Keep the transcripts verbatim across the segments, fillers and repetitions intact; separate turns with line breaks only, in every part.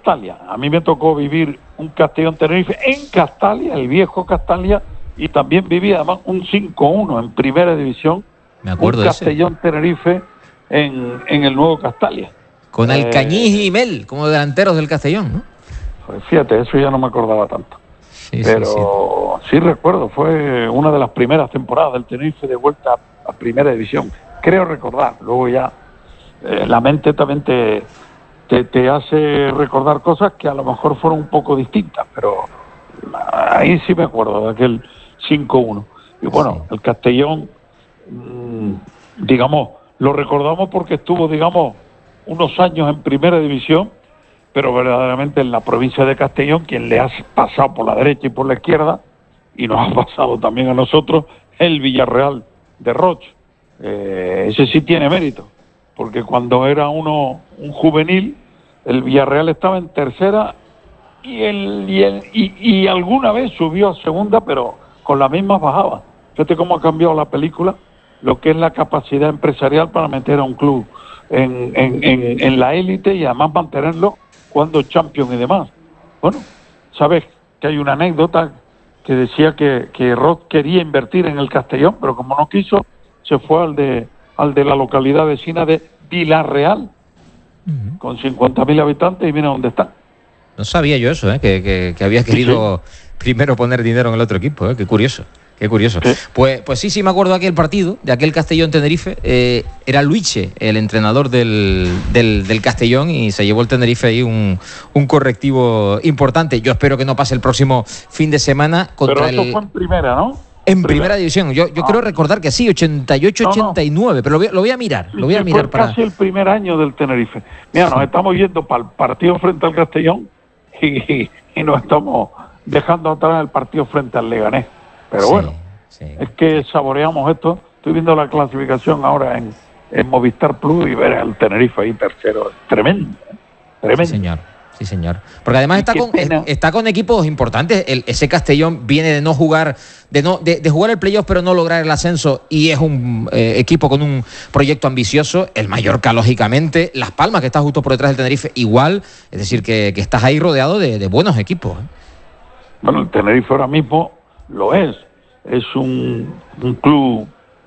Castalia. A mí me tocó vivir un Castellón-Tenerife en Castalia, el viejo Castalia, y también viví además un cinco uno en primera división.
Me acuerdo
un
de ese.
Castellón-Tenerife en, en el nuevo Castalia.
Con
eh,
Alcañiz y Mel como delanteros del Castellón, ¿no?
Pues fíjate, eso ya no me acordaba tanto.
Sí,
Pero
sí,
sí. sí recuerdo, fue una de las primeras temporadas del Tenerife de vuelta a, a primera división. Creo recordar, luego ya eh, la mente también te, te, te hace recordar cosas que a lo mejor fueron un poco distintas, pero ahí sí me acuerdo de aquel cinco uno. Y bueno, sí. El Castellón, mmm, digamos, lo recordamos porque estuvo, digamos, unos años en primera división, pero verdaderamente en la provincia de Castellón, quien le ha pasado por la derecha y por la izquierda, y nos ha pasado también a nosotros, el Villarreal de Roch. Eh, ese sí tiene mérito, porque cuando era uno un juvenil, el Villarreal estaba en tercera y, el, y, el, y, y alguna vez subió a segunda, pero con las mismas bajaba. Fíjate cómo ha cambiado la película, lo que es la capacidad empresarial para meter a un club en, en, en, en la élite y además mantenerlo cuando Champions y demás. Bueno, sabes que hay una anécdota que decía que, que Roth quería invertir en el Castellón, pero como no quiso, se fue al de al de la localidad vecina de Villarreal, uh-huh. con cincuenta mil habitantes, y mira dónde está.
No sabía yo eso, ¿eh? que, que, que había querido sí, sí. primero poner dinero en el otro equipo, ¿eh? Qué curioso. Qué curioso. ¿Sí? Pues, pues sí, sí me acuerdo de aquel partido, de aquel Castellón-Tenerife. Eh, era Luiche, el entrenador del, del, del Castellón, y se llevó el Tenerife ahí un, un correctivo importante. Yo espero que no pase el próximo fin de semana contra
Pero eso
el...
fue en primera, ¿no?
En primera, primera división. Yo, yo ah. creo recordar que sí, ochenta y ocho ochenta y nueve, no, no. pero lo voy, lo voy a mirar. Lo voy a
sí,
mirar
fue
para...
casi el primer año del Tenerife. Mira, nos estamos yendo para el partido frente al Castellón y, y nos estamos dejando atrás el partido frente al Leganés. Pero sí. bueno. Sí. Es que saboreamos esto. Estoy viendo la clasificación ahora en, en Movistar Plus y ver al Tenerife ahí tercero. Tremendo, ¿eh? Tremendo.
Sí, señor. Sí, señor. Porque además está con, está con equipos importantes. El, ese Castellón viene de no jugar, de no de, de jugar el playoff pero no lograr el ascenso, y es un eh, equipo con un proyecto ambicioso. El Mallorca, lógicamente. Las Palmas, que está justo por detrás del Tenerife, igual. Es decir, que, que estás ahí rodeado de, de buenos equipos, ¿eh?
Bueno, el Tenerife ahora mismo lo es. Es un, un club,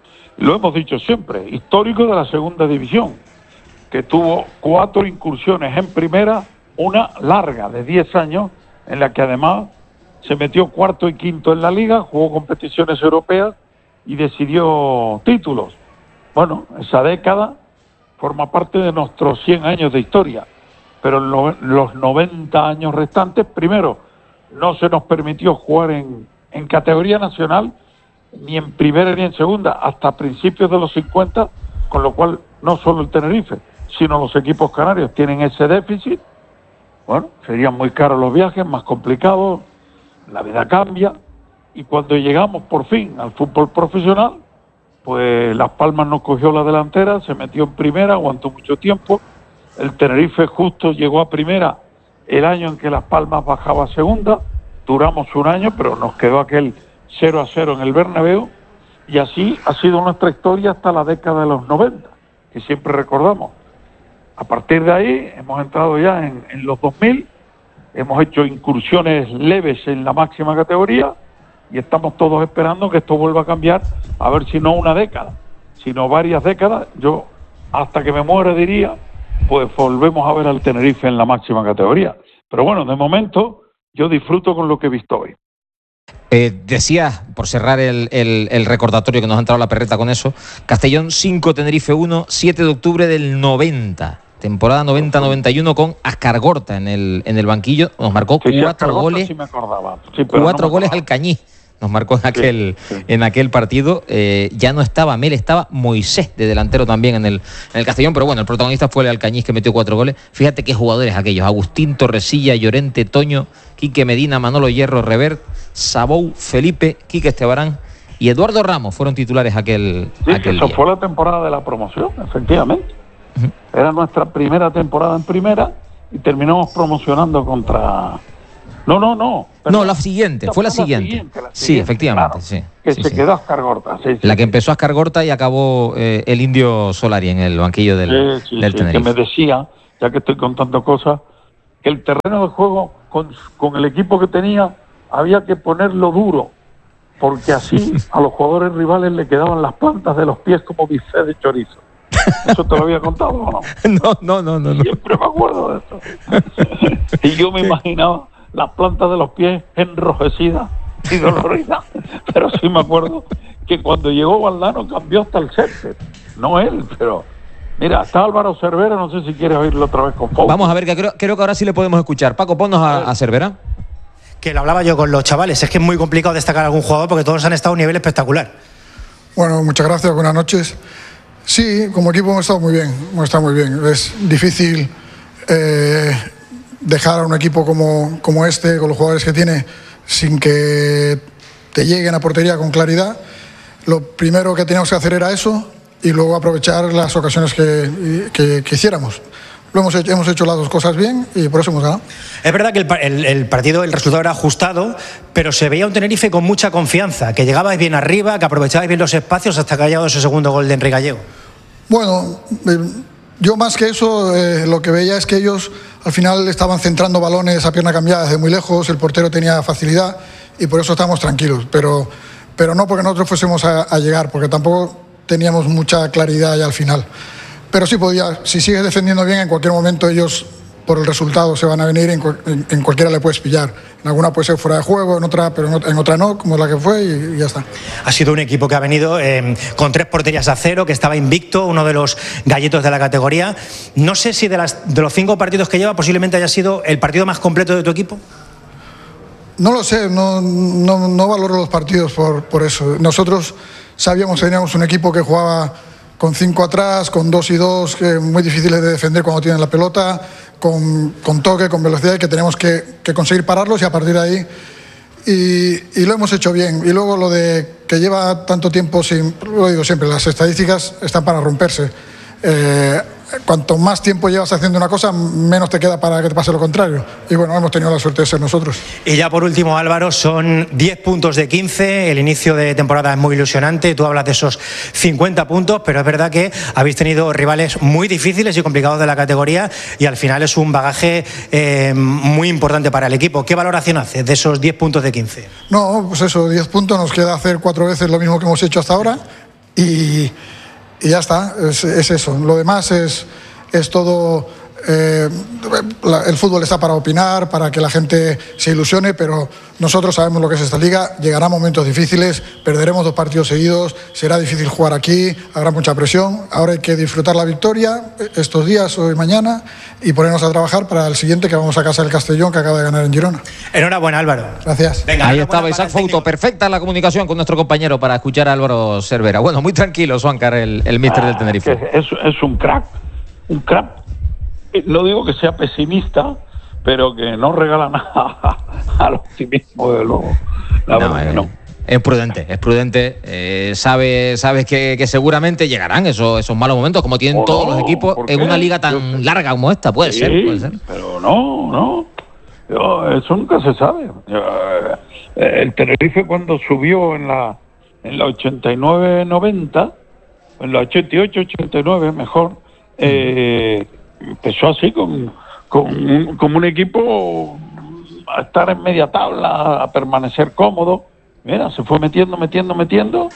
lo hemos dicho siempre, histórico de la segunda división, que tuvo cuatro incursiones en primera, una larga de diez años, en la que además se metió cuarto y quinto en la liga, jugó competiciones europeas y decidió títulos. Bueno, esa década forma parte de nuestros cien años de historia, pero en lo, los noventa años restantes, primero, no se nos permitió jugar en en categoría nacional, ni en primera ni en segunda, hasta principios de los cincuenta, con lo cual no solo el Tenerife, sino los equipos canarios tienen ese déficit. Bueno, serían muy caros los viajes, más complicados, la vida cambia, y cuando llegamos por fin al fútbol profesional, pues Las Palmas nos cogió la delantera, se metió en primera, aguantó mucho tiempo. El Tenerife justo llegó a primera el año en que Las Palmas bajaba a segunda. Duramos un año, pero nos quedó aquel cero a cero en el Bernabéu, y así ha sido nuestra historia hasta la década de los noventa, que siempre recordamos. A partir de ahí hemos entrado ya en, en los dos mil, hemos hecho incursiones leves en la máxima categoría, y estamos todos esperando que esto vuelva a cambiar, a ver si no una década, sino varias décadas. Yo, hasta que me muera, diría, pues volvemos a ver al Tenerife en la máxima categoría. Pero bueno, de momento yo disfruto con lo que he visto hoy.
Eh, decías, por cerrar el, el, el recordatorio, que nos ha entrado la perreta con eso, Castellón cinco, Tenerife uno, siete de octubre del noventa, temporada noventa noventa y uno, con Ascargorta en el, en el banquillo. Nos marcó sí, cuatro
sí,
goles,
sí me acordaba. Sí, pero
cuatro
no
goles Alcañiz. Nos marcó en aquel, sí, sí. en aquel partido. Eh, ya no estaba Mel, estaba Moisés de delantero también en el, en el Castellón, pero bueno, el protagonista fue el Alcañiz, que metió cuatro goles. Fíjate qué jugadores aquellos: Agustín, Torresilla, Llorente, Toño, Quique Medina, Manolo Hierro, Revert, Sabou, Felipe, Quique Estebarán y Eduardo Ramos fueron titulares aquel,
sí,
aquel
eso
día.
Fue la temporada de la promoción, efectivamente. Uh-huh. Era nuestra primera temporada en primera y terminamos promocionando contra... No, no, no.
Perdón. No, la siguiente, fue la siguiente. La siguiente, la siguiente sí, efectivamente,
claro,
sí.
Que
sí,
se
sí.
quedó Ascargorta. Sí, sí,
la que
sí.
empezó Ascargorta y acabó eh, el Indio Solari en el banquillo del,
sí, sí,
del
sí,
Tenerife.
Que me decía, ya que estoy contando cosas, que el terreno de juego con, con el equipo que tenía había que ponerlo duro, porque así a los jugadores rivales le quedaban las plantas de los pies como bifé de chorizo. ¿Eso te lo había contado o no?
No, no, no, no.
Siempre me acuerdo de eso. Y yo me imaginaba las plantas de los pies enrojecidas y doloridas. Pero sí me acuerdo que cuando llegó Valdano cambió hasta el césped. No él, pero... Mira, está Álvaro Cervera, no sé si quieres oírlo otra vez con Fouto.
Vamos a ver, que creo, creo que ahora sí le podemos escuchar. Paco, ponnos a, a Cervera.
Que lo hablaba yo con los chavales, es que es muy complicado destacar a algún jugador porque todos han estado a un nivel espectacular.
Bueno, muchas gracias, buenas noches. Sí, como equipo hemos estado muy bien, hemos estado muy bien. Es difícil eh, dejar a un equipo como, como este, con los jugadores que tiene, sin que te lleguen a portería con claridad. Lo primero que teníamos que hacer era eso y luego aprovechar las ocasiones que, que, que hiciéramos. Lo hemos hecho, hemos hecho las dos cosas bien y por eso hemos ganado.
Es verdad que el, el, el partido, el resultado era ajustado, pero se veía un Tenerife con mucha confianza, que llegabais bien arriba, que aprovechabais bien los espacios hasta que ha llegado ese segundo gol de Enrique Gallego.
Bueno, eh, yo más que eso, eh, lo que veía es que ellos al final estaban centrando balones a pierna cambiada desde muy lejos, el portero tenía facilidad y por eso estábamos tranquilos, pero, pero no porque nosotros fuésemos a, a llegar, porque tampoco teníamos mucha claridad ya al final. Pero sí podía, si sigues defendiendo bien, en cualquier momento ellos, por el resultado, se van a venir, en, en, en cualquiera le puedes pillar. En alguna puede ser fuera de juego, en otra, pero en otra no, como la que fue, y, y ya está.
Ha sido un equipo que ha venido eh, con tres porterías a cero, que estaba invicto, uno de los galletos de la categoría. No sé si de, las, de los cinco partidos que lleva, posiblemente haya sido el partido más completo de tu equipo.
No lo sé, no, no, no valoro los partidos por, por eso. Nosotros sabíamos que teníamos un equipo que jugaba con cinco atrás, con dos y dos, que muy difíciles de defender cuando tienen la pelota, con, con toque, con velocidad, y que tenemos que, que conseguir pararlos y a partir de ahí. Y, y lo hemos hecho bien. Y luego lo de que lleva tanto tiempo sin, lo digo siempre, las estadísticas están para romperse. Eh, cuanto más tiempo llevas haciendo una cosa, menos te queda para que te pase lo contrario. Y bueno, hemos tenido la suerte de ser nosotros.
Y ya por último, Álvaro, son diez puntos de quince, el inicio de temporada es muy ilusionante, tú hablas de esos cincuenta puntos, pero es verdad que habéis tenido rivales muy difíciles y complicados de la categoría y al final es un bagaje eh, muy importante para el equipo. ¿Qué valoración haces de esos diez puntos de quince?
No, pues eso, diez puntos, nos queda hacer cuatro veces lo mismo que hemos hecho hasta ahora y... Y ya está, es, es eso. Lo demás es, es todo... Eh, la, el fútbol está para opinar, para que la gente se ilusione, pero nosotros sabemos lo que es esta liga. Llegarán momentos difíciles, perderemos dos partidos seguidos, será difícil jugar aquí, habrá mucha presión. Ahora hay que disfrutar la victoria estos días, hoy y mañana, y ponernos a trabajar para el siguiente, que vamos a casa del Castellón, que acaba de ganar en Girona.
Enhorabuena, Álvaro.
Gracias.
Venga, ahí estaba Isaac Fouto. Perfecta la comunicación con nuestro compañero para escuchar a Álvaro Cervera. Bueno, muy tranquilo, Suáncar, el, el míster ah, del Tenerife.
Es, es un crack, un crack. No digo que sea pesimista, pero que no regala nada al optimismo de luego. La
no,
verdad
eh,
que no.
Es prudente, es prudente. Eh, sabe, sabes que, que seguramente llegarán esos, esos malos momentos, como tienen o todos no, los equipos en una liga tan larga como esta. Puede
sí,
ser, puede ser.
Pero no, no. Yo, eso nunca se sabe. Yo, eh, el Tenerife cuando subió en la en la ochenta y nueve noventa, en la ochenta y ocho ochenta y nueve mejor, eh, empezó así con, con, con un equipo a estar en media tabla, a permanecer cómodo. Mira, se fue metiendo, metiendo, metiendo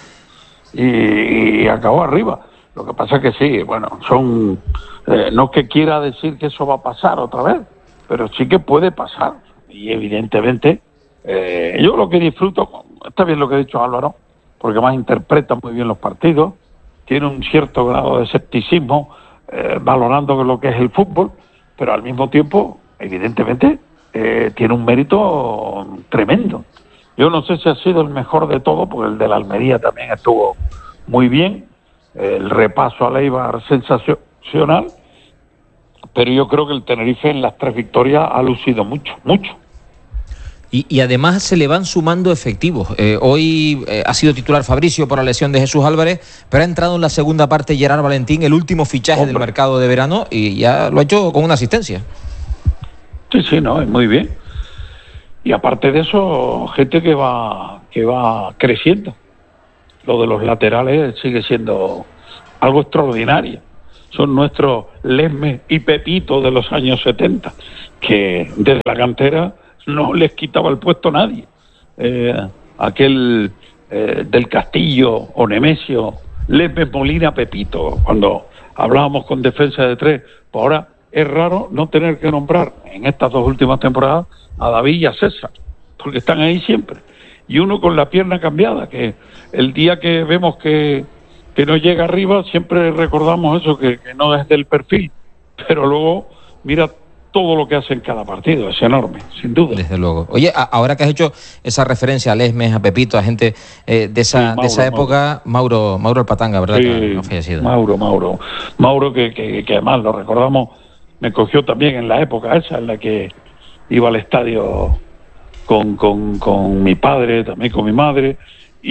y, y acabó arriba. Lo que pasa es que sí, bueno, son eh, no que quiera decir que eso va a pasar otra vez, pero sí que puede pasar. Y evidentemente, eh, yo lo que disfruto, está bien lo que ha dicho Álvaro, porque más interpreta muy bien los partidos, tiene un cierto grado de escepticismo, Eh, valorando lo que es el fútbol, pero al mismo tiempo, evidentemente, eh, tiene un mérito tremendo. Yo no sé si ha sido el mejor de todo, porque el de la Almería también estuvo muy bien, el repaso a Eibar sensacional, pero yo creo que el Tenerife en las tres victorias ha lucido mucho, mucho.
Y, y además se le van sumando efectivos. Eh, hoy eh, ha sido titular Fabricio por la lesión de Jesús Álvarez, pero ha entrado en la segunda parte Gerard Valentín, el último fichaje Hombre. del mercado de verano, y ya lo ha hecho con una asistencia.
Sí, sí, no, es muy bien. Y aparte de eso, gente que va que va creciendo. Lo de los laterales sigue siendo algo extraordinario. Son nuestros Lesme y Pepito de los años setenta. que desde la cantera no les quitaba el puesto a nadie. Eh, aquel eh, del Castillo o Nemesio, Lesmes, Molina, Pepito, cuando hablábamos con defensa de tres, pues ahora es raro no tener que nombrar en estas dos últimas temporadas a David y a César, porque están ahí siempre. Y uno con la pierna cambiada, que el día que vemos que, que no llega arriba, siempre recordamos eso, que, que no es del perfil, pero luego mira todo lo que hace en cada partido, es enorme, sin duda.
Desde luego. Oye, a, ahora que has hecho esa referencia a Lesmes, a Pepito, a gente eh, de esa sí, Mauro, de esa época, Mauro, Mauro, Mauro el Patanga, ¿verdad?
Sí,
que no fallecido.
Mauro, Mauro. Mauro que, que, que además lo recordamos, me cogió también en la época esa, en la que iba al estadio con, con, con mi padre, también con mi madre,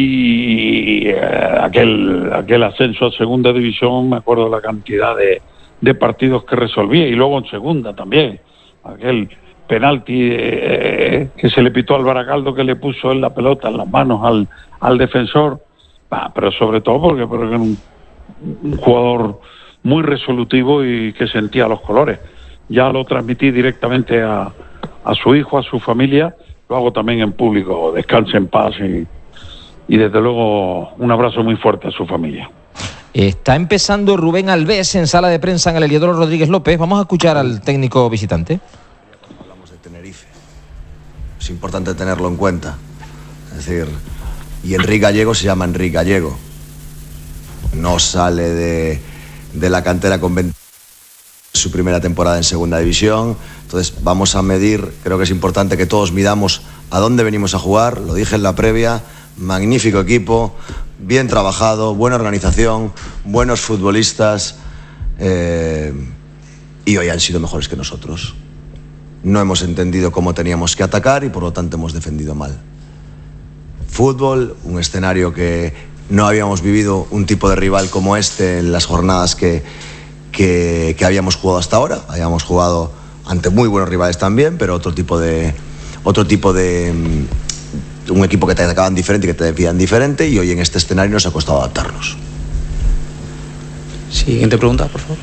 y eh, aquel, aquel ascenso a segunda división, me acuerdo la cantidad de de partidos que resolvía, y luego en segunda también, aquel penalti eh, que se le pitó al Baracaldo, que le puso en la pelota en las manos al, al defensor, bah, pero sobre todo porque, porque era un, un jugador muy resolutivo y que sentía los colores. Ya lo transmití directamente a, a su hijo, a su familia, lo hago también en público, descanse en paz, y, y desde luego un abrazo muy fuerte a su familia.
Está empezando Rubén Alves en sala de prensa en el Heliodoro Rodríguez López. Vamos a escuchar al técnico visitante.
Hablamos de Tenerife. Es importante tenerlo en cuenta. Es decir, y Enrique Gallego se llama Enrique Gallego. No sale de, de la cantera con veinte su primera temporada en segunda división. Entonces vamos a medir, creo que es importante que todos midamos a dónde venimos a jugar. Lo dije en la previa, magnífico equipo, bien trabajado, buena organización, buenos futbolistas, eh, y hoy han sido mejores que nosotros. No hemos entendido cómo teníamos que atacar y por lo tanto hemos defendido mal. Fútbol, un escenario que no habíamos vivido un tipo de rival como este en las jornadas que, que, que habíamos jugado hasta ahora. Habíamos jugado ante muy buenos rivales también, pero otro tipo de... Otro tipo de un equipo que te atacaban diferente y que te defendían diferente, y hoy en este escenario nos ha costado adaptarnos.
Siguiente pregunta, por favor.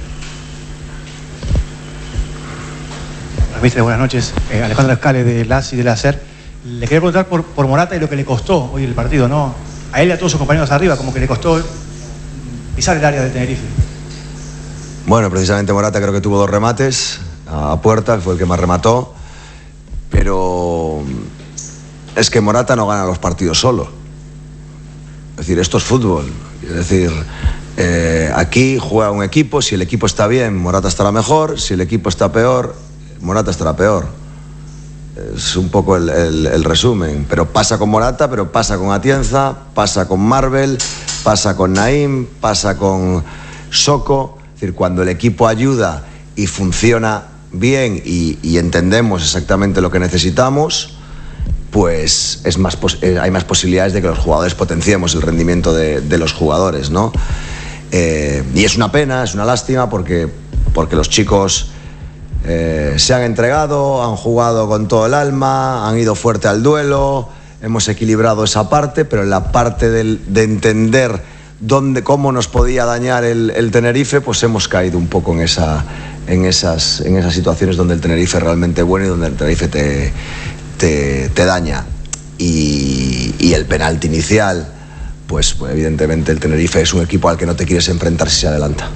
Mister, buenas noches. Eh, Alejandro Escale de L A S y de la S E R. Le quería preguntar por, por Morata y lo que le costó hoy el partido, ¿no? A él y a todos sus compañeros arriba, como que le costó pisar el área de Tenerife.
Bueno, precisamente Morata creo que tuvo dos remates a puerta, fue el que más remató, pero es que Morata no gana los partidos solo. Es decir, esto es fútbol. Es decir, eh, aquí juega un equipo, si el equipo está bien, Morata estará mejor, si el equipo está peor, Morata estará peor. Es un poco el, el, el resumen. Pero pasa con Morata, pero pasa con Atienza, pasa con Marvel, pasa con Naim, pasa con Soko. Es decir, cuando el equipo ayuda y funciona bien y, y entendemos exactamente lo que necesitamos, pues es más eh, hay más posibilidades de que los jugadores potenciemos el rendimiento de, de los jugadores, ¿no? Eh, y es una pena, es una lástima, porque, porque los chicos eh, se han entregado, han jugado con todo el alma, han ido fuerte al duelo, hemos equilibrado esa parte, pero en la parte del, de entender dónde, cómo nos podía dañar el, el Tenerife, pues hemos caído un poco en, esa, en, esas, en esas situaciones donde el Tenerife es realmente bueno y donde el Tenerife te... Te, te daña. Y, y el penalti inicial, pues, pues evidentemente el Tenerife es un equipo al que no te quieres enfrentar si se adelanta.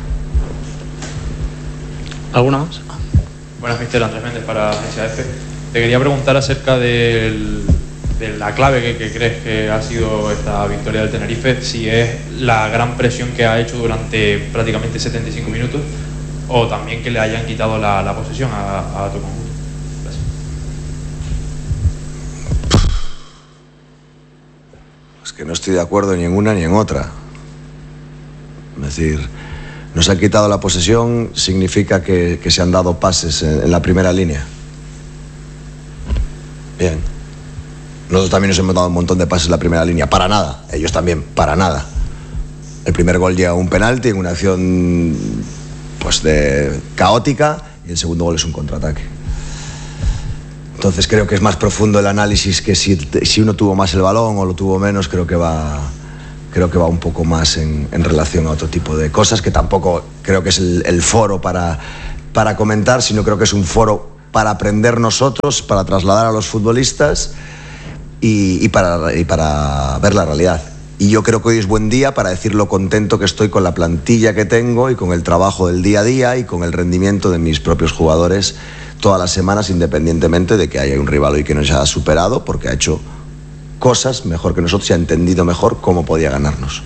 ¿Alguna más?
Buenas, mister Andrés Méndez para S A F. Te quería preguntar acerca del, de la clave que, que crees que ha sido esta victoria del Tenerife, si es la gran presión que ha hecho durante prácticamente setenta y cinco minutos, o también que le hayan quitado la, la posesión a, a tu conjunto.
Que no estoy de acuerdo ni en una ni en otra. Es decir, nos han quitado la posesión, significa que, que se han dado pases en, en la primera línea. Bien. Nosotros también nos hemos dado un montón de pases en la primera línea. Para nada. Ellos también, para nada. El primer gol llega a un penalti en una acción pues de caótica, y el segundo gol es un contraataque. Entonces creo que es más profundo el análisis, que si, si uno tuvo más el balón o lo tuvo menos, creo que va, creo que va un poco más en, en relación a otro tipo de cosas, que tampoco creo que es el, el foro para, para comentar, sino creo que es un foro para aprender nosotros, para trasladar a los futbolistas y, y, para, y para ver la realidad. Y yo creo que hoy es buen día para decir lo contento que estoy con la plantilla que tengo y con el trabajo del día a día y con el rendimiento de mis propios jugadores todas las semanas, independientemente de que haya un rival hoy que nos haya superado, porque ha hecho cosas mejor que nosotros y ha entendido mejor cómo podía ganarnos.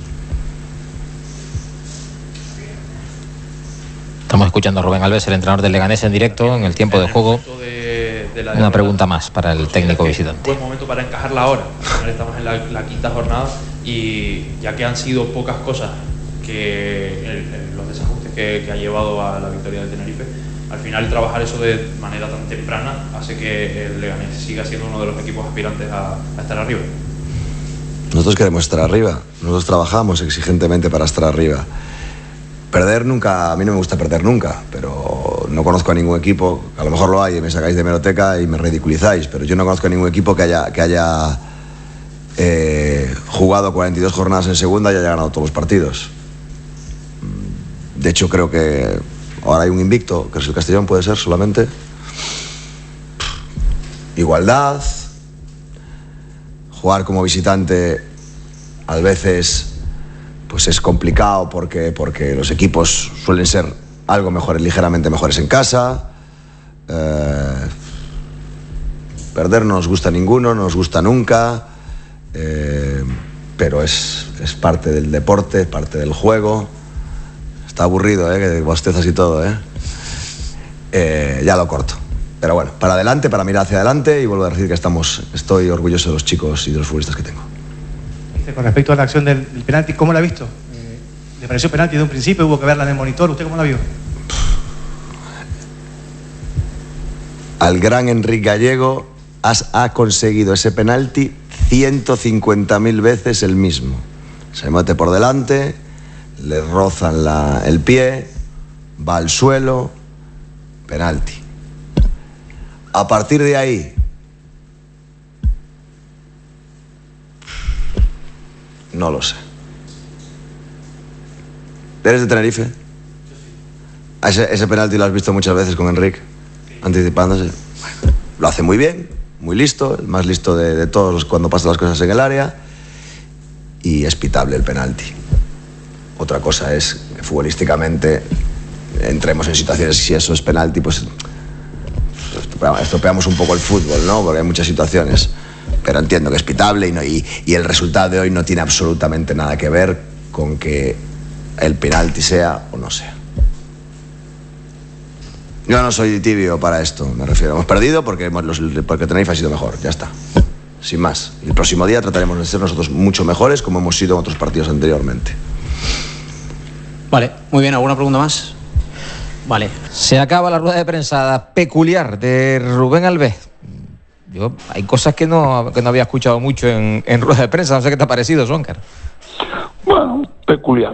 Estamos escuchando a Rubén Alves, el entrenador del Leganés, en directo, en el tiempo de juego. Una pregunta más para el técnico visitante.
Buen momento para encajarla ahora. Al final estamos en la, la quinta jornada y ya que han sido pocas cosas que el, el, los desajustes que, que ha llevado a la victoria del Tenerife, al final trabajar eso de manera tan temprana hace que el Leganés siga siendo uno de los equipos aspirantes a, a estar arriba.
Nosotros queremos estar arriba, nosotros trabajamos exigentemente para estar arriba. Perder nunca, a mí no me gusta perder nunca, pero no conozco a ningún equipo, a lo mejor lo hay y me sacáis de hemeroteca y me ridiculizáis, pero yo no conozco a ningún equipo que haya, que haya eh, jugado cuarenta y dos jornadas en segunda y haya ganado todos los partidos. De hecho, creo que ahora hay un invicto, que es el Castellón, puede ser solamente. Igualdad, jugar como visitante a veces pues es complicado porque, porque los equipos suelen ser algo mejores, ligeramente mejores en casa. Eh, perder no nos gusta a ninguno, no nos gusta nunca, eh, pero es, es parte del deporte, parte del juego. Está aburrido, ¿eh? Que bostezas y todo, ¿eh? Eh, ya lo corto. Pero bueno, para adelante, para mirar hacia adelante, y vuelvo a decir que estamos, estoy orgulloso de los chicos y de los futbolistas que tengo.
Con respecto a la acción del, del penalti, ¿cómo la ha visto? Eh, ¿Le pareció penalti de un principio? ¿Hubo que verla en el monitor? ¿Usted cómo la vio?
Al gran Enrique Gallego has, ha conseguido ese penalti ciento cincuenta mil veces el mismo. Se mete por delante, le rozan la, el pie, va al suelo, penalti. A partir de ahí, no lo sé. ¿Eres de Tenerife? Ese, ese penalti lo has visto muchas veces con Enrique, anticipándose. Bueno, lo hace muy bien, muy listo, el más listo de, de todos los, cuando pasan las cosas en el área, y es pitable el penalti. Otra cosa es que futbolísticamente entremos en situaciones, si eso es penalti, pues estropeamos un poco el fútbol, ¿no? Porque hay muchas situaciones. Pero entiendo que es pitable y, no, y, y el resultado de hoy no tiene absolutamente nada que ver con que el penalti sea o no sea. Yo no soy tibio para esto, me refiero. Hemos perdido porque, hemos, los, porque Tenerife ha sido mejor, ya está. Sin más. Y el próximo día trataremos de ser nosotros mucho mejores como hemos sido en otros partidos anteriormente.
Vale, muy bien. ¿Alguna pregunta más? Vale.
Se acaba la rueda de prensa peculiar de Rubén Alves. Yo, hay cosas que no, que no había escuchado mucho en, en rueda de prensa. No sé qué te ha parecido, Soncar.
Bueno, peculiar.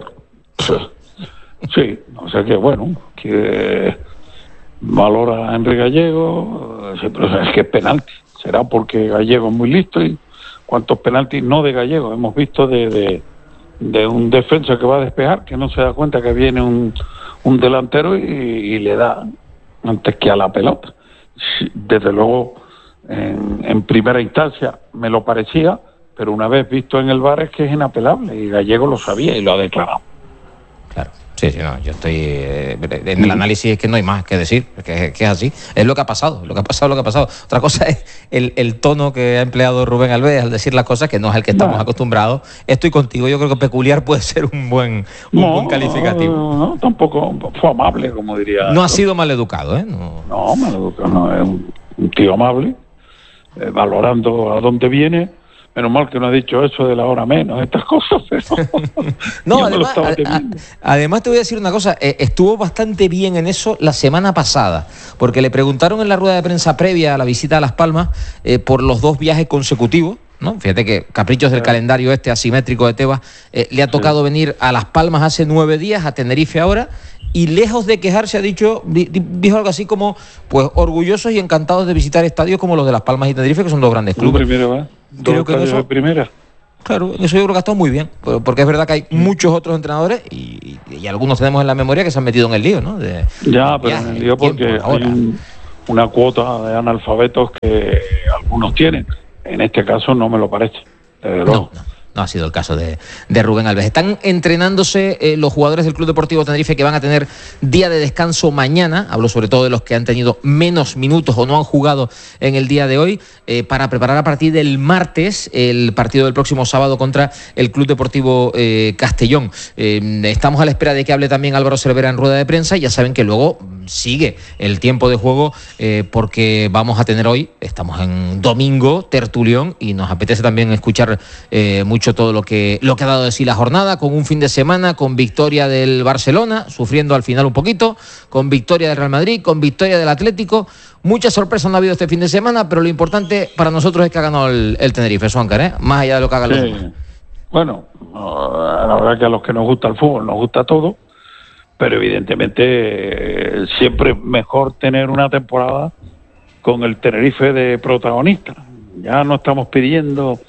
Sí, o sea que bueno, que valora a Enrique Gallego, sí, pero es que es penalti. Será porque Gallego es muy listo y cuántos penaltis no de Gallego hemos visto de, de, de un defensa que va a despejar, que no se da cuenta que viene un, un delantero y, y le da antes que a la pelota. Desde luego, En, en primera instancia me lo parecía, pero una vez visto en el V A R es que es inapelable y Gallego lo sabía y lo ha declarado.
Claro, sí, sí, no, yo estoy eh, en el análisis es que no hay más que decir, que, que es así, es lo que ha pasado, lo que ha pasado, lo que ha pasado. Otra cosa es el, el tono que ha empleado Rubén Alves al decir las cosas, que no es el que estamos bueno. acostumbrados. Estoy contigo, yo creo que peculiar puede ser un buen, un
no,
buen calificativo.
No, no, tampoco fue amable, como diría.
No ha sido maleducado, ¿eh? No,
no maleducado, no, es un, un tío amable. Eh, valorando a dónde viene, menos mal que no ha dicho eso de la hora menos, estas cosas, pero
no, además, a, a, además te voy a decir una cosa, eh, estuvo bastante bien en eso la semana pasada, porque le preguntaron en la rueda de prensa previa a la visita a Las Palmas eh, por los dos viajes consecutivos, ¿no? Fíjate que caprichos del sí. calendario este asimétrico de Tebas, eh, le ha tocado sí. venir a Las Palmas hace nueve días, a Tenerife ahora, y lejos de quejarse ha dicho, dijo algo así como, pues orgullosos y encantados de visitar estadios como los de Las Palmas y Tenerife, que son dos grandes clubes.
Primero, ¿eh?
Creo que eso,
de primera.
Claro, eso yo creo que ha estado muy bien, porque es verdad que hay muchos otros entrenadores y, y algunos tenemos en la memoria que se han metido en el lío, ¿no? De,
ya, pero en el lío porque hay un, una cuota de analfabetos que algunos tienen. En este caso no me lo parece, desde luego.
No, no. No ha sido el caso de, de Rubén Alves. Están entrenándose eh, los jugadores del Club Deportivo Tenerife, que van a tener día de descanso mañana. Hablo sobre todo de los que han tenido menos minutos o no han jugado en el día de hoy, eh, para preparar a partir del martes el partido del próximo sábado contra el Club Deportivo eh, Castellón. Eh, estamos a la espera de que hable también Álvaro Cervera en rueda de prensa. Ya saben que luego sigue el tiempo de juego, eh, porque vamos a tener hoy, estamos en domingo, tertulión, y nos apetece también escuchar eh, mucho todo lo que, lo que ha dado de sí la jornada, con un fin de semana, con victoria del Barcelona, sufriendo al final un poquito, con victoria del Real Madrid, con victoria del Atlético. Muchas sorpresas no ha habido este fin de semana, pero lo importante para nosotros es que ha ganado el, el Tenerife, Suáncar, ¿eh? Más allá de lo que hagan los
Sí.
demás.
Bueno, la verdad que a los que nos gusta el fútbol nos gusta todo, pero evidentemente eh, siempre es mejor tener una temporada con el Tenerife de protagonista. Ya no estamos pidiendo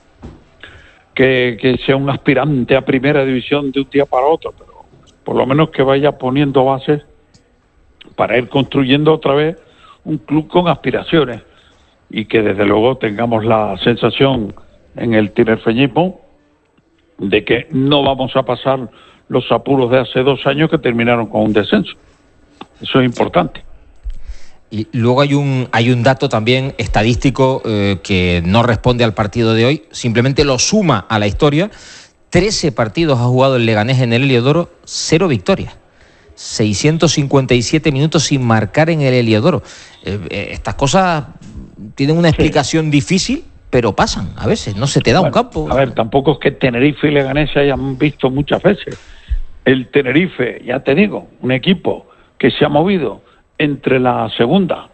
que, que sea un aspirante a primera división de un día para otro, pero por lo menos que vaya poniendo bases para ir construyendo otra vez un club con aspiraciones, y que desde luego tengamos la sensación en el tinerfeñismo de que no vamos a pasar los apuros de hace dos años que terminaron con un descenso. Eso es importante.
Y luego hay un hay un dato también estadístico eh, que no responde al partido de hoy, simplemente lo suma a la historia. trece partidos ha jugado el Leganés en el Heliodoro, cero victorias. seiscientos cincuenta y siete minutos sin marcar en el Heliodoro. Eh, eh, estas cosas tienen una explicación sí. difícil, pero pasan a veces, no se te da bueno, un campo.
A ver, tampoco es que Tenerife y Leganés se hayan visto muchas veces. El Tenerife, ya te digo, un equipo que se ha movido entre la segunda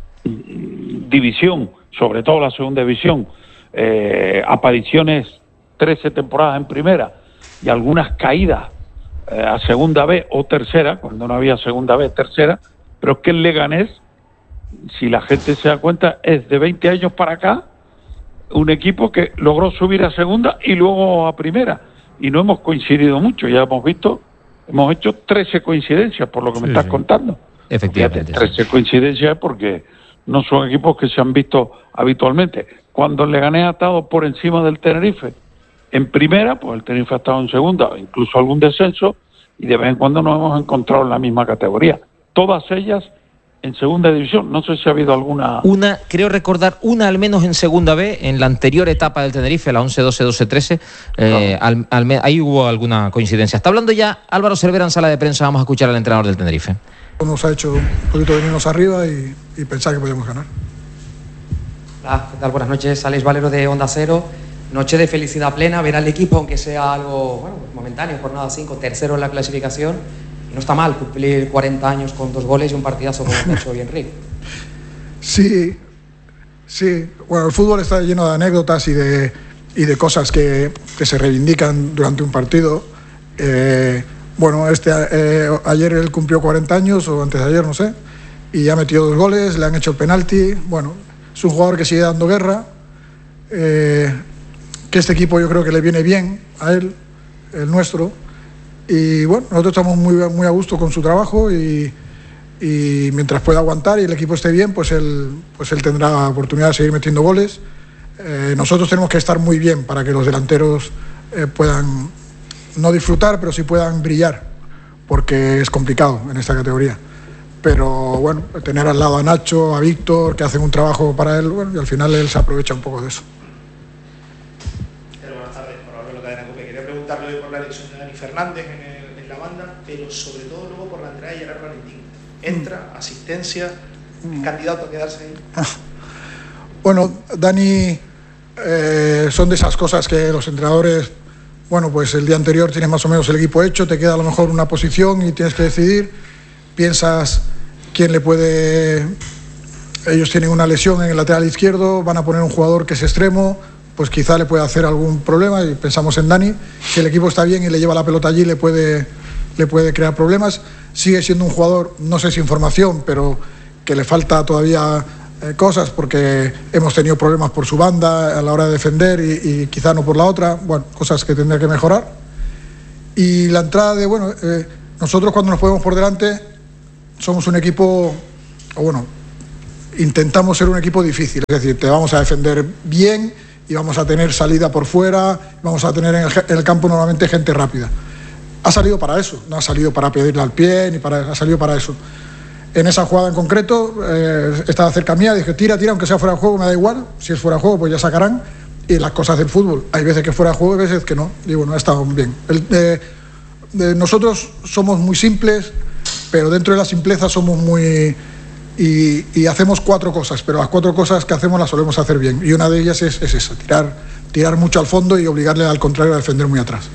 división, sobre todo la segunda división, eh, apariciones trece temporadas en primera y algunas caídas eh, a segunda B o tercera, cuando no había segunda B, tercera, pero es que el Leganés, si la gente se da cuenta, es de veinte años para acá un equipo que logró subir a segunda y luego a primera, y no hemos coincidido mucho. Ya hemos visto, hemos hecho trece coincidencias por lo que me sí, estás sí. contando.
Efectivamente.
Fíjate, trece coincidencias porque no son equipos que se han visto habitualmente. Cuando el Leganés ha estado por encima del Tenerife en primera, pues el Tenerife ha estado en segunda, incluso algún descenso, y de vez en cuando nos hemos encontrado en la misma categoría. Todas ellas en segunda división. No sé si ha habido alguna...
Una, creo recordar, una al menos en segunda B, en la anterior etapa del Tenerife, la once doce, doce trece, eh, al, al, ahí hubo alguna coincidencia. Está hablando ya Álvaro Cervera en sala de prensa. Vamos a escuchar al entrenador del Tenerife.
Nos ha hecho un poquito venirnos arriba y, y pensar que podíamos ganar.
Hola, ¿qué tal? Buenas noches, Alex Valero de Onda Cero. Noche de felicidad plena, ver al equipo, aunque sea algo bueno, momentáneo, jornada cinco, tercero en la clasificación. Y no está mal cumplir cuarenta años con dos goles y un partidazo como el hecho hoy Enrique.
Sí, sí. Bueno, el fútbol está lleno de anécdotas y de, y de cosas que, que se reivindican durante un partido. Eh, Bueno, este eh, ayer él cumplió cuarenta años, o antes de ayer, no sé, y ya metió dos goles, le han hecho el penalti. Bueno, es un jugador que sigue dando guerra, eh, que este equipo yo creo que le viene bien a él, el nuestro, y bueno, nosotros estamos muy, muy a gusto con su trabajo, y, y mientras pueda aguantar y el equipo esté bien, pues él, pues él tendrá oportunidad de seguir metiendo goles. Eh, nosotros tenemos que estar muy bien para que los delanteros eh, puedan... no disfrutar, pero sí puedan brillar, porque es complicado en esta categoría. Pero bueno, tener al lado a Nacho, a Víctor, que hacen un trabajo para él, bueno, y al final él se aprovecha un poco de eso.
Buenas tardes, por hablar de la cadena COPE. Quería preguntarle hoy por la elección de Dani Fernández en, el, en la banda, pero sobre todo luego por la entrada de Gerard Valentín. Entra, mm. asistencia, mm. candidato a quedarse ahí.
Bueno, Dani, eh, son de esas cosas que los entrenadores... Bueno, pues el día anterior tienes más o menos el equipo hecho, te queda a lo mejor una posición y tienes que decidir, piensas quién le puede... Ellos tienen una lesión en el lateral izquierdo, van a poner un jugador que es extremo, pues quizá le puede hacer algún problema, y pensamos en Dani. Si el equipo está bien y le lleva la pelota allí, le puede, le puede crear problemas. Sigue siendo un jugador, no sé si en formación, pero que le falta todavía... Eh, cosas, porque hemos tenido problemas por su banda a la hora de defender y, y quizá no por la otra, bueno, cosas que tendría que mejorar. Y la entrada de, bueno, eh, nosotros cuando nos ponemos por delante somos un equipo, o bueno, intentamos ser un equipo difícil, es decir, te vamos a defender bien y vamos a tener salida por fuera, vamos a tener en el, en el campo normalmente gente rápida. Ha salido para eso, no ha salido para pedirle al pie, ni para, ha salido para eso. En esa jugada en concreto, eh, estaba cerca mía, dije, tira, tira, aunque sea fuera de juego, me da igual, si es fuera de juego, pues ya sacarán. Y las cosas del fútbol, hay veces que fuera de juego y veces que no. Y bueno, ha estado bien. El, eh, eh, nosotros somos muy simples, pero dentro de la simpleza somos muy... Y, y hacemos cuatro cosas, pero las cuatro cosas que hacemos las solemos hacer bien. Y una de ellas es, es esa, tirar, tirar mucho al fondo y obligarle al contrario a defender muy atrás.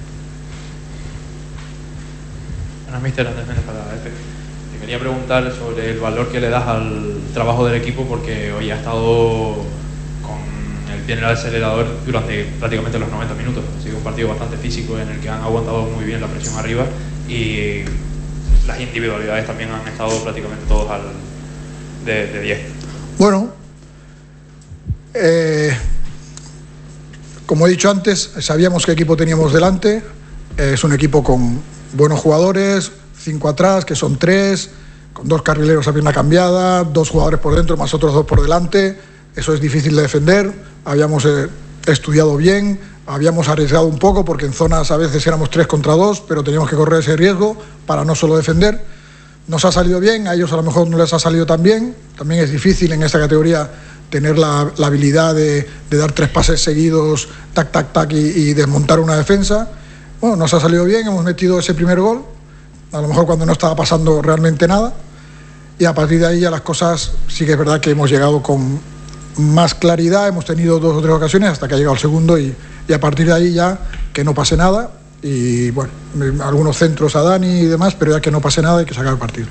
Buenas, mister Andrés Méndez para F. Te quería preguntar sobre el valor que le das al trabajo del equipo, porque hoy ha estado con el pie en el acelerador durante prácticamente los noventa minutos. Ha sido un partido bastante físico en el que han aguantado muy bien la presión arriba y las individualidades también han estado prácticamente todos al de diez.
Bueno, eh, como he dicho antes, sabíamos qué equipo teníamos delante. Eh, es un equipo con buenos jugadores, cinco atrás, que son tres, con dos carrileros a pierna cambiada, dos jugadores por dentro más otros dos por delante. Eso es difícil de defender. Habíamos eh, estudiado bien, habíamos arriesgado un poco porque en zonas a veces éramos tres contra dos, pero teníamos que correr ese riesgo para no solo defender. Nos ha salido bien, a ellos a lo mejor no les ha salido tan bien. También es difícil en esta categoría tener la, la habilidad de, de dar tres pases seguidos, tac, tac, tac, y, y desmontar una defensa. Bueno, nos ha salido bien, hemos metido ese primer gol, a lo mejor cuando no estaba pasando realmente nada, y a partir de ahí ya las cosas sí que es verdad que hemos llegado con más claridad, hemos tenido dos o tres ocasiones hasta que ha llegado el segundo y, y a partir de ahí ya que no pase nada. Y bueno, algunos centros a Dani y demás, pero ya que no pase nada hay que sacar el partido.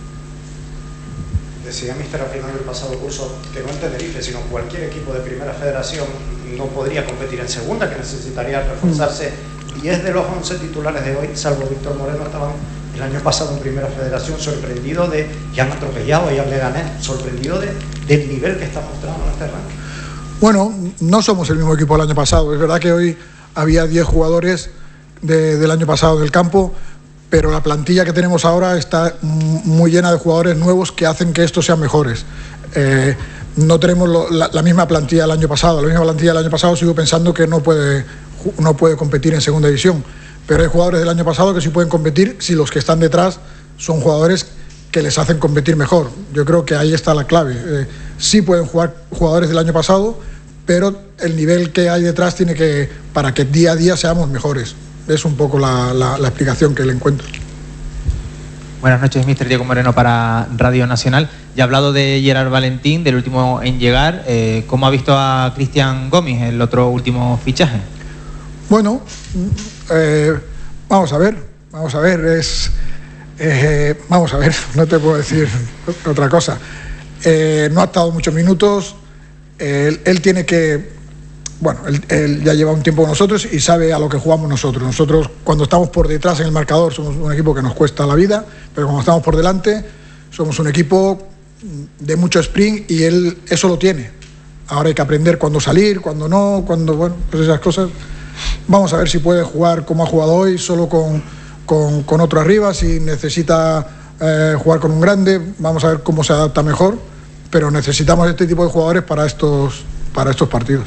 Decía míster al final del pasado curso que no en Tenerife, sino cualquier equipo de primera federación no podría competir en segunda, que necesitaría reforzarse. diez de los once titulares de hoy, salvo Víctor Moreno, estaban el año pasado en primera federación. Sorprendido de, y han atropellado y han Leganés, sorprendido de, del nivel que está mostrando en este ranking.
Bueno, no somos el mismo equipo del año pasado. Es verdad que hoy había diez jugadores De, del año pasado del campo, pero la plantilla que tenemos ahora está muy llena de jugadores nuevos que hacen que estos sean mejores. Eh, no tenemos lo, la, la misma plantilla del año pasado. La misma plantilla del año pasado sigo pensando que no puede, no puede competir en segunda división, pero hay jugadores del año pasado que sí pueden competir si los que están detrás son jugadores que les hacen competir mejor. Yo creo que ahí está la clave. Eh, sí pueden jugar jugadores del año pasado, pero el nivel que hay detrás tiene que, para que día a día seamos mejores. Es un poco la, la, la explicación que le encuentro.
Buenas noches, míster Diego Moreno para Radio Nacional. Ya ha hablado de Gerard Valentín, del último en llegar. Eh, ¿Cómo ha visto a Cristian Gómez, el otro último fichaje?
Bueno, eh, vamos a ver, vamos a ver, es, eh, vamos a ver, no te puedo decir otra cosa. Eh, no ha estado muchos minutos, él, él tiene que... Bueno, él, él ya lleva un tiempo con nosotros y sabe a lo que jugamos nosotros. Nosotros, cuando estamos por detrás en el marcador, somos un equipo que nos cuesta la vida, pero cuando estamos por delante, somos un equipo de mucho sprint y él eso lo tiene. Ahora hay que aprender cuándo salir, cuándo no, cuándo, bueno, pues esas cosas. Vamos a ver si puede jugar como ha jugado hoy, solo con, con, con otro arriba, si necesita eh, jugar con un grande, vamos a ver cómo se adapta mejor, pero necesitamos este tipo de jugadores para estos, para estos partidos.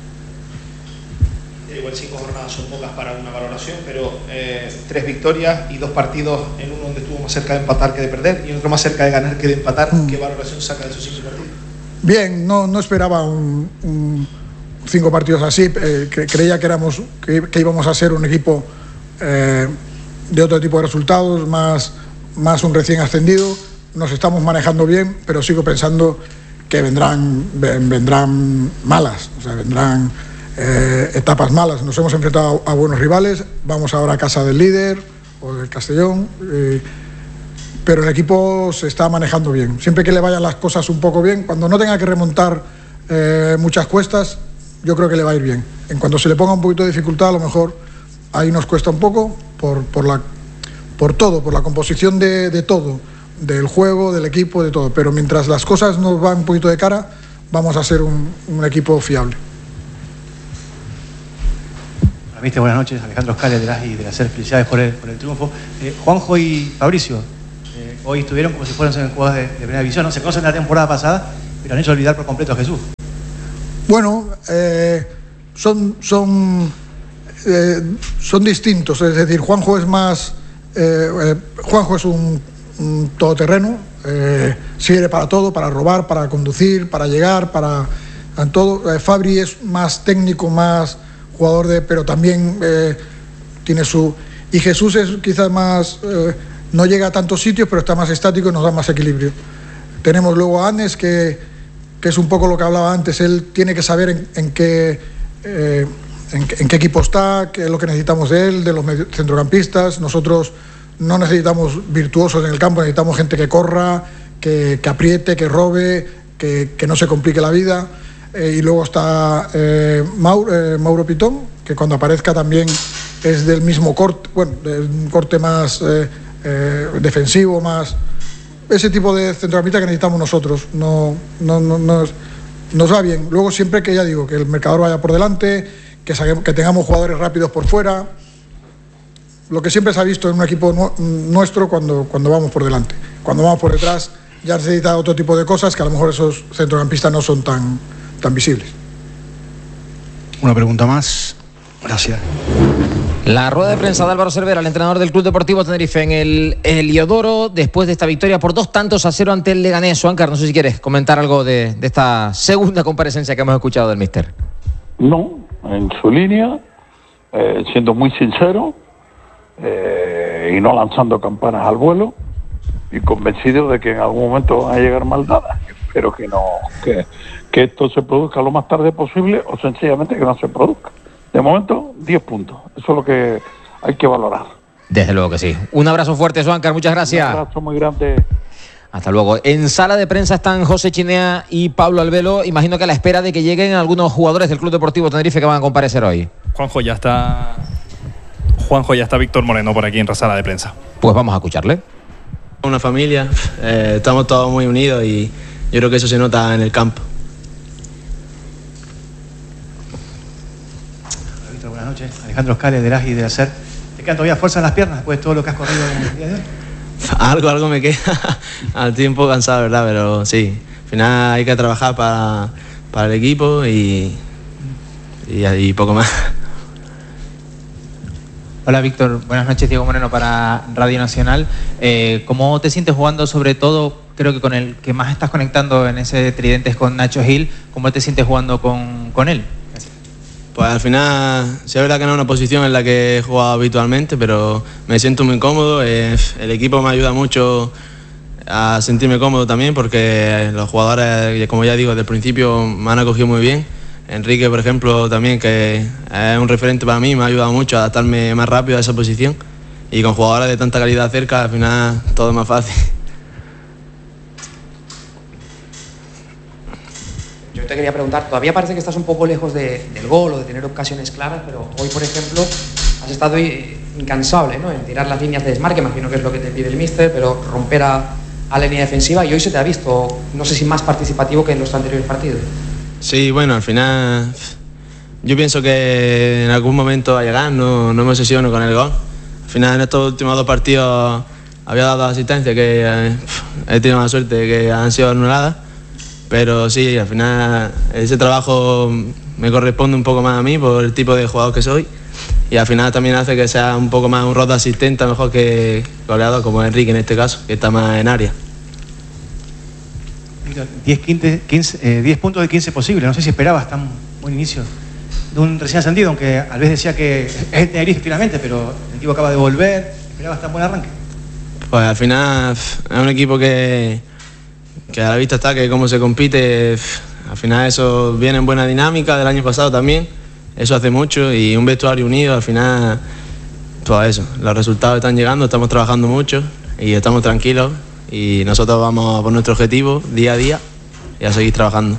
Cinco jornadas son pocas para una valoración, pero eh, tres victorias y dos partidos, en uno donde estuvo más cerca de empatar que de perder y en otro más cerca de ganar que de empatar. Mm. ¿Qué valoración saca de esos cinco partidos?
Bien, no, no esperaba un, un cinco partidos así. Eh, cre creía que, éramos, que, que íbamos a ser un equipo eh, de otro tipo de resultados, más, más un recién ascendido. Nos estamos manejando bien, pero sigo pensando que vendrán, vendrán malas, o sea, vendrán... Eh, etapas malas. Nos hemos enfrentado a, a buenos rivales, vamos ahora a casa del líder o del Castellón, eh, pero el equipo se está manejando bien. Siempre que le vayan las cosas un poco bien, cuando no tenga que remontar eh, muchas cuestas, yo creo que le va a ir bien. En cuanto se le ponga un poquito de dificultad, a lo mejor ahí nos cuesta un poco por, por, la, por todo, por la composición de, de todo, del juego, del equipo, de todo, pero mientras las cosas nos van un poquito de cara, vamos a ser un, un equipo fiable.
Mister, buenas noches. Alejandro Scale de las y de las felicidades por el, por el triunfo. Eh, Juanjo y Fabricio, eh, hoy estuvieron como si fueran jugadores de, de primera división, no se conocen la temporada pasada, pero han hecho olvidar por completo a Jesús.
Bueno, eh, son, son, eh, son distintos, es decir, Juanjo es más, eh, eh, Juanjo es un, un todoterreno, eh, sirve para todo, para robar, para conducir, para llegar, para en todo. Eh, Fabri es más técnico, más jugador de, pero también eh, tiene su, y Jesús es quizás más, eh, no llega a tantos sitios, pero está más estático y nos da más equilibrio. Tenemos luego a Anes que que es un poco lo que hablaba antes, él tiene que saber en, en, qué, eh, en, en qué equipo está, qué es lo que necesitamos de él, de los centrocampistas. Nosotros no necesitamos virtuosos en el campo, necesitamos gente que corra, que, que apriete, que robe, que, que no se complique la vida. Eh, y luego está eh, Mauro, eh, Mauro Pitón, que cuando aparezca también es del mismo corte, bueno, de un corte más eh, eh, defensivo, más... ese tipo de centrocampista que necesitamos nosotros. No, no, no, nos, nos va bien. Luego siempre que ya digo, que el marcador vaya por delante, que, saquemos, que tengamos jugadores rápidos por fuera, lo que siempre se ha visto en un equipo nu nuestro cuando, cuando vamos por delante. Cuando vamos por detrás ya necesita otro tipo de cosas que a lo mejor esos centrocampistas no son tan, tan visibles.
Una pregunta más. Gracias.
La rueda de prensa de Álvaro Cervera, el entrenador del Club Deportivo Tenerife, en el Heliodoro, después de esta victoria por dos tantos a cero ante el Leganés. Juancar, no sé si quieres comentar algo de, de esta segunda comparecencia que hemos escuchado del míster.
No, en su línea, eh, siendo muy sincero eh, y no lanzando campanas al vuelo, y convencido de que en algún momento van a llegar maldadas. Espero que no, que, que esto se produzca lo más tarde posible o sencillamente que no se produzca. De momento, diez puntos. Eso es lo que hay que valorar.
Desde luego que sí. Un abrazo fuerte, Juancar. Muchas gracias.
Un abrazo muy grande.
Hasta luego. En sala de prensa están José Chinea y Pablo Albelo. Imagino que a la espera de que lleguen algunos jugadores del Club Deportivo Tenerife que van a comparecer hoy.
Juanjo, ya está... Juanjo, ya está Víctor Moreno por aquí en la sala de prensa.
Pues vamos a escucharle.
Una familia, eh, estamos todos muy unidos y yo creo que eso se nota en el campo.
Buenas noches, Alejandro Escale del A G I de la S E R. ¿Te quedan todavía fuerza en las piernas después de todo lo que has corrido en el día de hoy?
Algo, algo me queda. Al tiempo cansado, ¿verdad? Pero sí, al final hay que trabajar para, para el equipo y, y, y poco más.
Hola Víctor, buenas noches, Diego Moreno para Radio Nacional. Eh, ¿Cómo te sientes jugando, sobre todo, creo que con el que más estás conectando en ese tridente es con Nacho Gil? ¿Cómo te sientes jugando con, con él?
Pues al final, sí es verdad que no es una posición en la que he jugado habitualmente, pero me siento muy cómodo. Eh, el equipo me ayuda mucho a sentirme cómodo también, porque los jugadores, como ya digo, desde el principio me han acogido muy bien. Enrique, por ejemplo, también, que es un referente para mí, me ha ayudado mucho a adaptarme más rápido a esa posición. Y con jugadores de tanta calidad cerca, al final todo es más fácil.
Yo te quería preguntar, todavía parece que estás un poco lejos de, del gol o de tener ocasiones claras, pero hoy, por ejemplo, has estado incansable, ¿no?, en tirar las líneas de desmarque, imagino que es lo que te pide el míster, pero romper a, a la línea defensiva, y hoy se te ha visto, no sé si más participativo que en los anteriores partidos. Sí, bueno, al final yo pienso que en algún momento va a llegar, no, no me obsesiono con el gol. Al final en estos últimos dos partidos había dado asistencia que eh, he tenido la suerte de que han sido anuladas. Pero sí, al final ese trabajo me corresponde un poco más a mí por el tipo de jugador que soy, y al final también hace que sea un poco más un rol de asistente mejor que goleador, como Enrique en este caso, que está más en área.
diez, quince, quince, eh, diez puntos de quince posibles, no sé si esperabas tan buen inicio de un recién ascendido, aunque a veces decía que es el Tenerife finalmente, pero el equipo acaba de volver. ¿Esperabas tan buen arranque?
Pues al final es un equipo que que a la vista está que cómo se compite, al final eso viene en buena dinámica del año pasado también, eso hace mucho, y un vestuario unido, al final, pues eso, los resultados están llegando, estamos trabajando mucho y estamos tranquilos, y nosotros vamos por nuestro objetivo día a día y a seguir trabajando.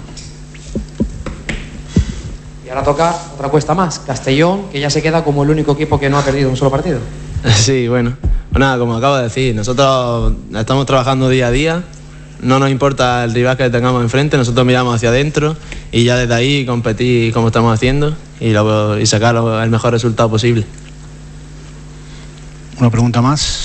Y ahora toca otra cuesta más, Castellón, que ya se queda como el único equipo que no ha perdido un solo partido.
Sí, bueno, pues nada, como acabo de decir, nosotros estamos trabajando día a día. No nos importa el rival que tengamos enfrente, nosotros miramos hacia adentro y ya desde ahí competir como estamos haciendo y, lo, y sacar el mejor resultado posible.
Una pregunta más.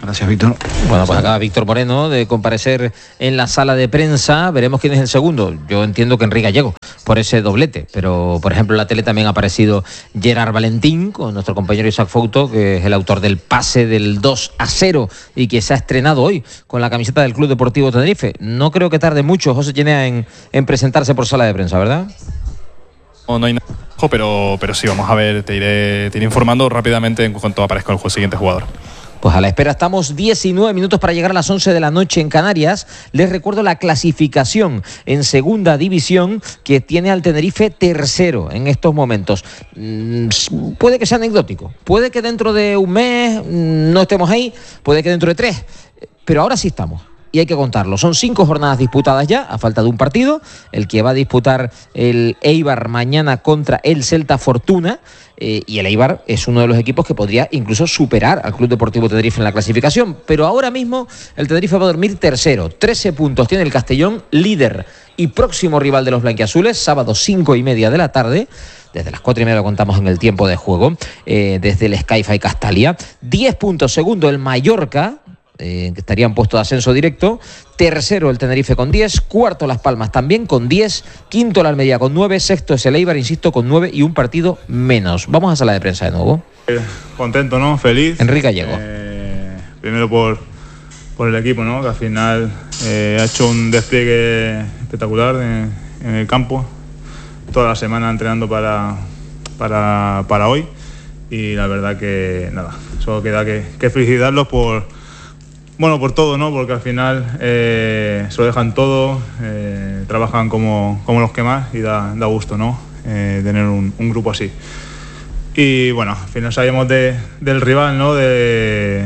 Gracias, Víctor.
Bueno, pues acaba Víctor Moreno de comparecer en la sala de prensa. Veremos quién es el segundo. Yo entiendo que Enrique Gallego, por ese doblete. Pero, por ejemplo, en la tele también ha aparecido Gerard Valentín, con nuestro compañero Isaac Fouto, que es el autor del pase del dos a cero y que se ha estrenado hoy con la camiseta del Club Deportivo Tenerife. No creo que tarde mucho, José Chinea, en, en presentarse por sala de prensa, ¿verdad?
No, no hay nada, pero, pero sí, vamos a ver, te iré, te iré informando rápidamente en cuanto aparezca el siguiente jugador.
Pues a la espera estamos. Diecinueve minutos para llegar a las once de la noche en Canarias. Les recuerdo la clasificación en segunda división que tiene al Tenerife tercero en estos momentos. Mm, puede que sea anecdótico, puede que dentro de un mes no estemos ahí, puede que dentro de tres, pero ahora sí estamos. Y hay que contarlo. Son cinco jornadas disputadas ya, a falta de un partido, el que va a disputar el Eibar mañana contra el Celta Fortuna. Eh, y el Eibar es uno de los equipos que podría incluso superar al Club Deportivo Tenerife en la clasificación. Pero ahora mismo el Tenerife va a dormir tercero. trece puntos tiene el Castellón, líder y próximo rival de los blanquiazules, sábado cinco y media de la tarde. Desde las cuatro y media lo contamos en el tiempo de juego, eh, desde el Skyfa y Castalia. diez puntos segundo el Mallorca, Eh, que estaría en puesto de ascenso directo. Tercero el Tenerife con diez, cuarto Las Palmas también con diez, quinto la Almería con nueve, sexto es el Eibar, insisto, con nueve y un partido menos. Vamos a sala de prensa de nuevo.
Eh, contento, ¿no? Feliz.
Enrique Gallego.
Eh, primero por, por el equipo, ¿no? Que al final eh, ha hecho un despliegue espectacular en, en el campo, toda la semana entrenando para, para, para hoy, y la verdad que nada, solo queda que, que felicitarlos por Bueno, por todo, ¿no? Porque al final eh, se lo dejan todo, eh, trabajan como, como los que más y da, da gusto, ¿no? Eh, tener un, un grupo así. Y bueno, al final sabíamos de, del rival, ¿no? De,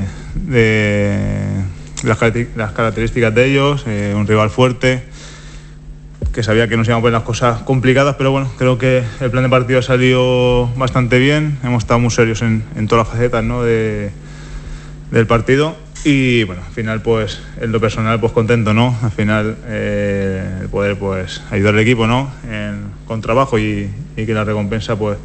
de las, las características de ellos, eh, un rival fuerte, que sabía que nos íbamos a ver las cosas complicadas, pero bueno, creo que el plan de partido ha salido bastante bien. Hemos estado muy serios en, en todas las facetas, ¿no? de, del partido. Y bueno, al final pues en lo personal pues contento, ¿no? Al final eh, el poder pues ayudar al equipo, ¿no? En, con trabajo y, y que la recompensa pues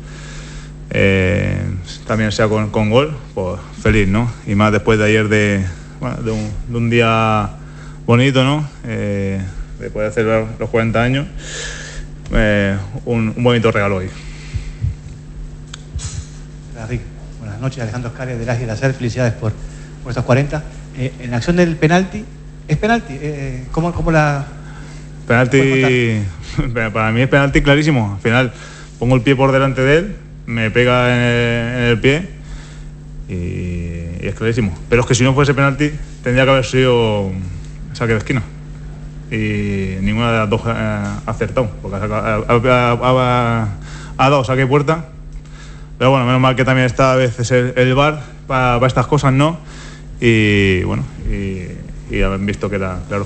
eh, también sea con, con gol, pues feliz, ¿no? Y más después de ayer de, bueno, de, un, de un día bonito, ¿no? Eh, de poder celebrar los cuarenta años, eh, un, un bonito regalo hoy.
Rick, buenas noches, Alejandro Escaria de Las y la SER, felicidades por por estos cuarenta. Eh, en la acción del penalti, ¿es penalti? Eh, ¿cómo, ¿Cómo la...?
Penalti, para mí es penalti clarísimo. Al final pongo el pie por delante de él, me pega en el, en el pie y, y es clarísimo. Pero es que si no fuese penalti tendría que haber sido saque de esquina. Y ninguna de las dos ha acertado, porque ha, ha, ha, ha, ha dado saque de puerta. Pero bueno, menos mal que también está a veces el, el V A R para, para estas cosas, ¿no? Y bueno, y, y haber visto que era claro.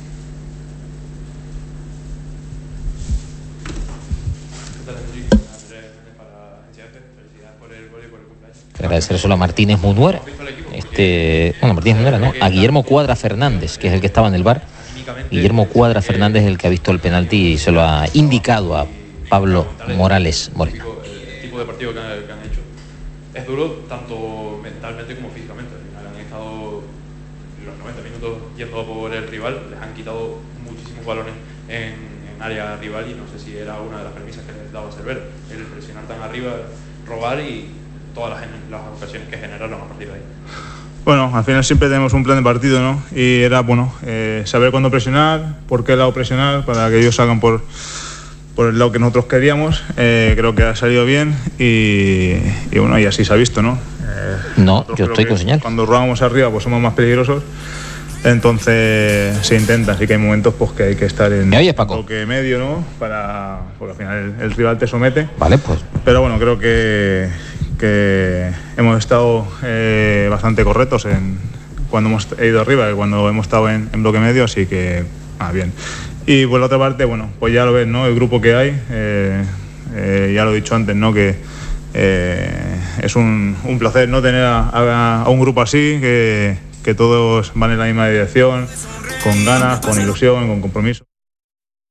Agradecérselo a Martínez Munuera, este, bueno, Martínez Munuera, ¿no? A Guillermo Cuadra Fernández, que es el que estaba en el V A R. Guillermo Cuadra Fernández es el que ha visto el penalti y se lo ha indicado a Pablo Morales Moreno.
El tipo de partido que han, que han hecho es duro tanto mentalmente como físicamente. Han estado los noventa minutos yendo por el rival, les han quitado muchísimos balones en, en área rival y no sé si era una de las premisas que les daba Cervera, el presionar tan arriba, robar y todas las, las ocasiones que generaron a partir de ahí.
Bueno, al final siempre tenemos un plan de partido, ¿no? Y era, bueno, eh, saber cuándo presionar, por qué lado presionar, para que ellos salgan por, por el lado que nosotros queríamos. Eh, creo que ha salido bien y, y bueno, y así se ha visto, ¿no? Eh,
no, yo estoy con señal.
Cuando robamos arriba pues somos más peligrosos, entonces se intenta, así que hay momentos pues que hay que estar en bloque medio, ¿no? Para, porque al final el, el rival te somete.
Vale, pues.
Pero bueno, creo que, que hemos estado eh, bastante correctos en cuando hemos ido arriba y cuando hemos estado en, en bloque medio, así que ah, bien. Y por la otra parte, bueno, pues ya lo ves, ¿no? El grupo que hay, eh, eh, ya lo he dicho antes, ¿no? Que Eh, es un, un placer, ¿no? Tener a, a, a un grupo así, que, que todos van en la misma dirección, con ganas, con ilusión, con compromiso.